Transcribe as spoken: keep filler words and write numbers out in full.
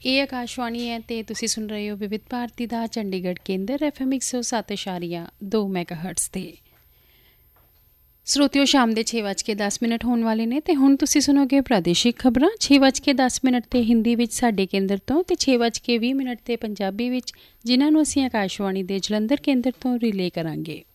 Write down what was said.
ਇਹ ਆਕਾਸ਼ਵਾਣੀ ਹੈ ਅਤੇ ਤੁਸੀਂ ਸੁਣ ਰਹੇ ਹੋ ਵਿਵਿਧ ਭਾਰਤੀ ਦਾ ਚੰਡੀਗੜ੍ਹ ਕੇਂਦਰ ਐਫ ਐਮ ਇੱਕ ਸੌ ਸੱਤ ਇਸ਼ਾਰੀਆ ਦੋ ਮੈਗਾ ਹਰਟਸ 'ਤੇ। ਸਰੋਤਿਓ, ਸ਼ਾਮ ਦੇ ਛੇ ਵੱਜ ਕੇ ਦਸ ਮਿੰਟ ਹੋਣ ਵਾਲੇ ਨੇ ਅਤੇ ਹੁਣ ਤੁਸੀਂ ਸੁਣੋਗੇ ਪ੍ਰਾਦੇਸ਼ਿਕ ਖਬਰਾਂ ਛੇ ਵੱਜ ਕੇ ਦਸ ਮਿੰਟ 'ਤੇ ਹਿੰਦੀ ਵਿੱਚ ਸਾਡੇ ਕੇਂਦਰ ਤੋਂ ਅਤੇ ਛੇ ਵੱਜ ਕੇ ਵੀਹ ਮਿੰਟ 'ਤੇ ਪੰਜਾਬੀ ਵਿੱਚ, ਜਿਨ੍ਹਾਂ ਨੂੰ ਅਸੀਂ ਆਕਾਸ਼ਵਾਣੀ ਦੇ ਜਲੰਧਰ ਕੇਂਦਰ ਤੋਂ ਰਿਲੇ ਕਰਾਂਗੇ।